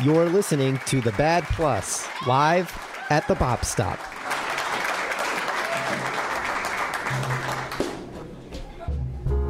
You're listening to The Bad Plus, live at the Bop Stop.